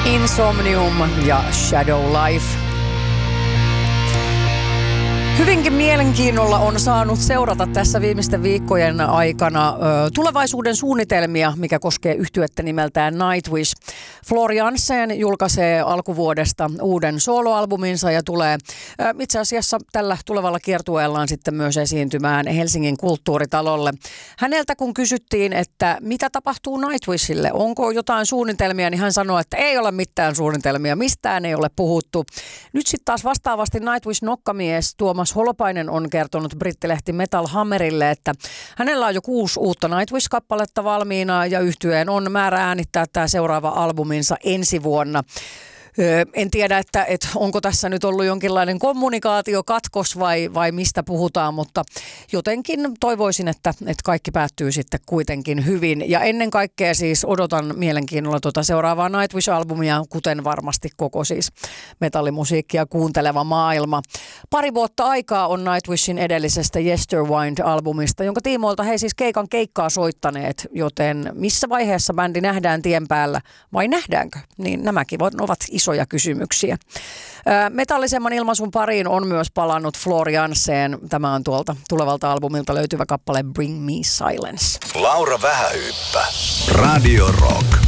Insomnium ja Shadow Life. Hyvinkin mielenkiinnolla on saanut seurata tässä viimeisten viikkojen aikana tulevaisuuden suunnitelmia, mikä koskee yhtyettä nimeltään Nightwish. Floor Jansen julkaisee alkuvuodesta uuden soloalbuminsa ja tulee itse asiassa tällä tulevalla kiertueellaan sitten myös esiintymään Helsingin kulttuuritalolle. Häneltä kun kysyttiin, että mitä tapahtuu Nightwishille, onko jotain suunnitelmia, niin hän sanoi, että ei ole mitään suunnitelmia, mistään ei ole puhuttu. Nyt sitten taas vastaavasti Nightwish-nokkamies Tuomas Holopainen on kertonut brittilehti Metal Hammerille, että hänellä on jo 6 uutta Nightwish-kappaletta valmiina ja yhtyeen on määrä äänittää tämä seuraava albuminsa ensi vuonna. En tiedä, että onko tässä nyt ollut jonkinlainen kommunikaatiokatkos vai mistä puhutaan, mutta jotenkin toivoisin, että kaikki päättyy sitten kuitenkin hyvin. Ja ennen kaikkea siis odotan mielenkiinnolla tuota seuraavaa Nightwish-albumia, kuten varmasti koko siis metallimusiikkia kuunteleva maailma. 2 vuotta aikaa on Nightwishin edellisestä Yesterwind-albumista, jonka tiimoilta he siis keikkaa soittaneet, joten missä vaiheessa bändi nähdään tien päällä vai nähdäänkö? Niin nämäkin ovat isoja kysymyksiä. Metallisemman ilmaisun pariin on myös palannut Floor Jansen. Tämä on tuolta tulevalta albumilta löytyvä kappale Bring Me Silence. Laura Vähähyyppä. Radio Rock.